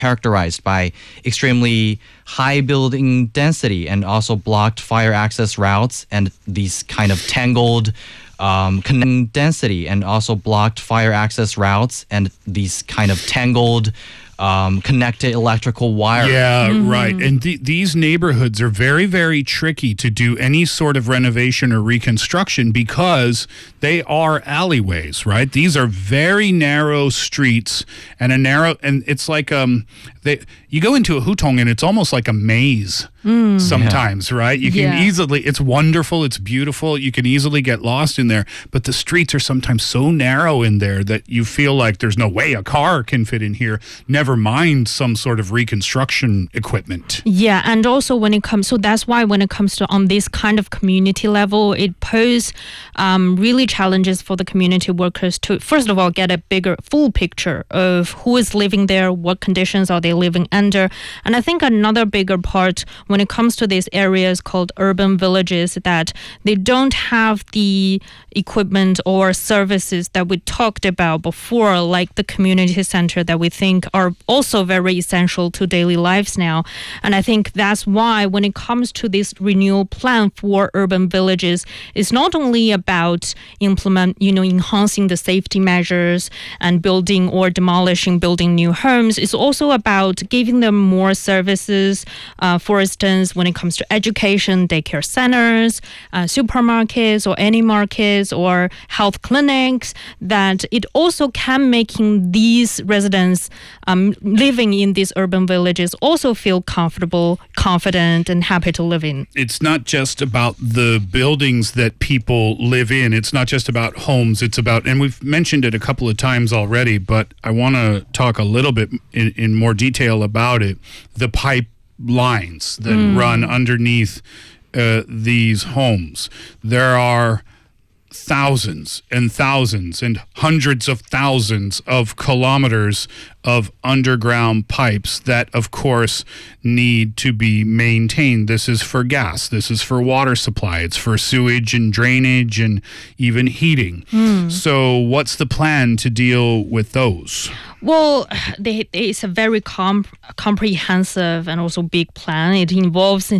characterized by extremely high building density and also blocked fire access routes and these kind of tangled connecting density and also blocked fire access routes and these kind of tangled connected electrical wire. Yeah, right. And these neighborhoods are very, very tricky to do any sort of renovation or reconstruction because they are alleyways, right? These are very narrow streets and it's like you go into a hutong and it's almost like a maze sometimes, right? You can easily, it's wonderful, it's beautiful, you can easily get lost in there, but the streets are sometimes so narrow in there that you feel like there's no way a car can fit in here, never mind some sort of reconstruction equipment. Yeah, and also when it comes, so that's why when it comes to on this kind of community level, it poses really challenges for the community workers to, first of all, get a bigger, full picture of who is living there, what conditions are they living under. And I think another bigger part when it comes to these areas called urban villages that they don't have the equipment or services that we talked about before, like the community center that we think are also very essential to daily lives now. And I think that's why when it comes to this renewal plan for urban villages, it's not only about enhancing the safety measures and building or building new homes. It's also about giving them more services. For instance, when it comes to education, daycare centers, supermarkets or any markets or health clinics, that it also can making these residents living in these urban villages also feel comfortable, confident, and happy to live in. It's not just about the buildings that people live in. It's not just about homes. It's about, and we've mentioned it a couple of times already, but I want to talk a little bit in more detail about it. The pipe lines that run underneath these homes. There are thousands and thousands and hundreds of thousands of kilometers of underground pipes that, of course, need to be maintained. This is for gas. This is for water supply. It's for sewage and drainage and even heating. So what's the plan to deal with those? Well, it's a very comprehensive and also big plan. It involves